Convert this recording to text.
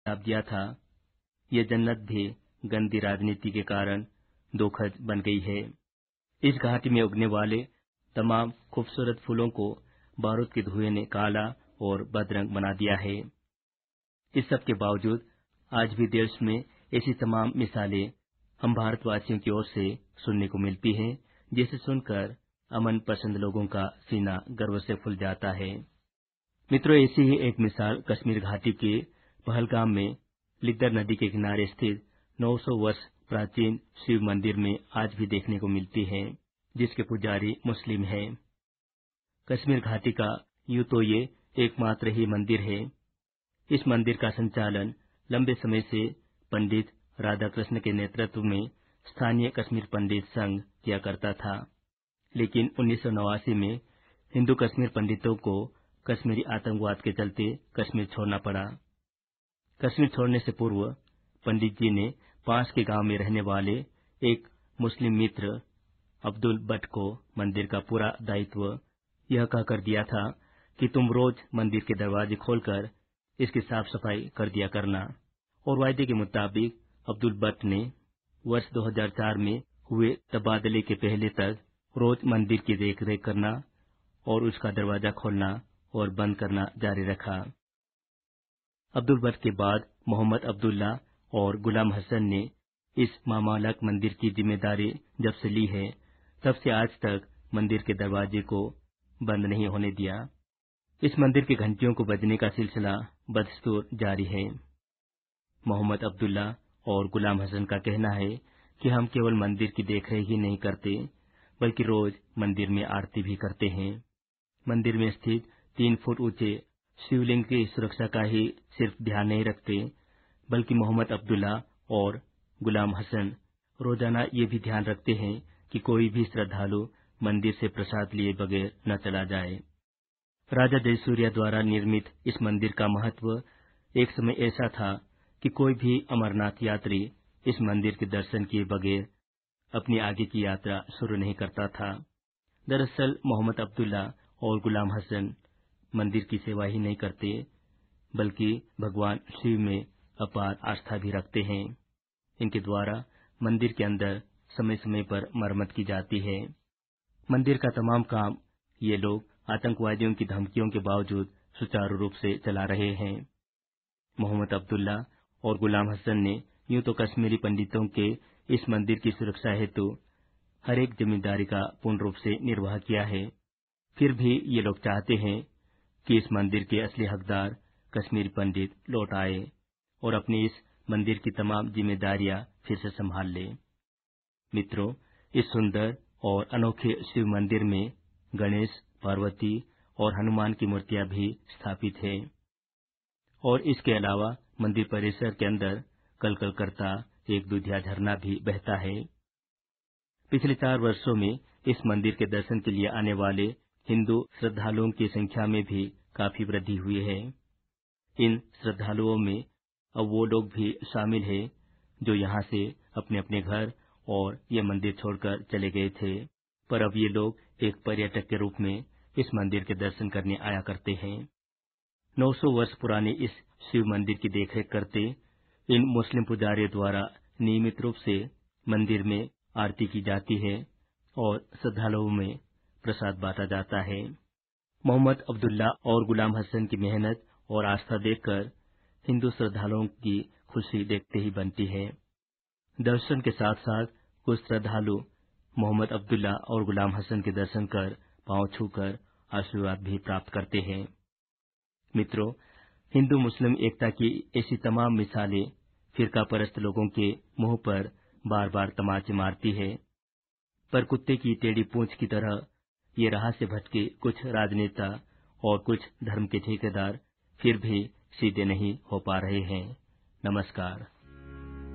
अभिशाप दिया था, ये जन्नत भी गंदी राजनीति के कारण दोखज बन गई है। इस घाटी में उगने वाले तमाम खूबसूरत फूलों को बारूद के धुएं ने काला और बदरंग बना दिया है। इस सब के बावजूद आज भी देश में ऐसी तमाम मिसालें हम भारतवासियों की ओर से सुनने को मिलती हैं, जिसे सुनकर अमन पसंद लोगों का सीना गर्व से फूल जाता है। मित्रों, ऐसी ही एक मिसाल कश्मीर घाटी के पहलगाम में लिद्दर नदी के किनारे स्थित 900 वर्ष प्राचीन शिव मंदिर में आज भी देखने को मिलती है, जिसके पुजारी मुस्लिम हैं। कश्मीर घाटी का यूं तो ये एकमात्र ही मंदिर है। इस मंदिर का संचालन लंबे समय से पंडित राधाकृष्ण के नेतृत्व में स्थानीय कश्मीर पंडित संघ किया करता था, लेकिन 1989 में हिंदू कश्मीर पंडितों को कश्मीरी आतंकवाद के चलते कश्मीर छोड़ना पड़ा। कश्मीर छोड़ने से पूर्व पंडित जी ने पास के गांव में रहने वाले एक मुस्लिम मित्र अब्दुल भट्ट को मंदिर का पूरा दायित्व यह कहकर दिया था कि तुम रोज मंदिर के दरवाजे खोलकर इसकी साफ सफाई कर दिया करना। और वायदे के मुताबिक अब्दुल भट्ट ने वर्ष 2004 में हुए तबादले के पहले तक रोज मंदिर की देखरेख करना और उसका दरवाजा खोलना और बंद करना जारी रखा। अब्दुल भट्ट के बाद मोहम्मद अब्दुल्ला और गुलाम हसन ने इस मामालक मंदिर की जिम्मेदारी जब से ली है, तब से आज तक मंदिर के दरवाजे को बंद नहीं होने दिया। इस मंदिर की घंटियों को बजने का सिलसिला बदस्तूर जारी है। मोहम्मद अब्दुल्ला और गुलाम हसन का कहना है कि हम केवल मंदिर की देखरेख ही नहीं करते, बल्कि रोज मंदिर में आरती भी करते हैं। मंदिर में स्थित 3 फुट ऊंचे शिवलिंग की सुरक्षा का ही सिर्फ ध्यान नहीं रखते, बल्कि मोहम्मद अब्दुल्ला और गुलाम हसन रोजाना ये भी ध्यान रखते हैं कि कोई भी श्रद्धालु मंदिर से प्रसाद लिए बगैर न चला जाए। राजा जयसूर्या द्वारा निर्मित इस मंदिर का महत्व एक समय ऐसा था कि कोई भी अमरनाथ यात्री इस मंदिर के दर्शन किए बगैर अपनी आगे की यात्रा शुरू नहीं करता था। दरअसल मोहम्मद अब्दुल्ला और गुलाम हसन मंदिर की सेवा ही नहीं करते, बल्कि भगवान शिव में अपार आस्था भी रखते हैं। इनके द्वारा मंदिर के अंदर समय समय पर मरम्मत की जाती है। मंदिर का तमाम काम ये लोग आतंकवादियों की धमकियों के बावजूद सुचारू रूप से चला रहे हैं। मोहम्मद अब्दुल्ला और गुलाम हसन ने यूं तो कश्मीरी पंडितों के इस मंदिर की सुरक्षा हेतु हर एक जिम्मेदारी का पूर्ण रूप से निर्वाह किया है। फिर भी ये लोग चाहते हैं कि इस मंदिर के असली हकदार कश्मीरी पंडित लौट आए और अपनी इस मंदिर की तमाम जिम्मेदारियां फिर से संभाल ले। मित्रों, इस सुंदर और अनोखे शिव मंदिर में गणेश, पार्वती और हनुमान की मूर्तियां भी स्थापित है और इसके अलावा मंदिर परिसर के अंदर कलकल करता एक दूधिया झरना भी बहता है। पिछले 4 वर्षों में इस मंदिर के दर्शन के लिए आने वाले हिंदू श्रद्धालुओं की संख्या में भी काफी वृद्धि हुई है। इन श्रद्धालुओं में अब वो लोग भी शामिल हैं जो यहाँ से अपने अपने घर और ये मंदिर छोड़कर चले गए थे, पर अब ये लोग एक पर्यटक के रूप में इस मंदिर के दर्शन करने आया करते हैं। 900 वर्ष पुराने इस शिव मंदिर की देखरेख करते इन मुस्लिम पुजारियों द्वारा नियमित रूप से मंदिर में आरती की जाती है और श्रद्धालुओं में प्रसाद बांटा जाता है। मोहम्मद अब्दुल्ला और गुलाम हसन की मेहनत और आस्था देखकर हिंदू श्रद्धालुओं की खुशी देखते ही बनती है। दर्शन के साथ साथ कुछ श्रद्धालु मोहम्मद अब्दुल्ला और गुलाम हसन के दर्शन कर पांव छूकर आशीर्वाद भी प्राप्त करते हैं। मित्रों, हिंदू मुस्लिम एकता की ऐसी तमाम मिसालें फिरका परस्त लोगों के मुंह पर बार बार तमाचे मारती है, पर कुत्ते की टेढ़ी पूंछ की तरह ये राह से भटके कुछ राजनेता और कुछ धर्म के ठेकेदार फिर भी सीधे नहीं हो पा रहे हैं। नमस्कार।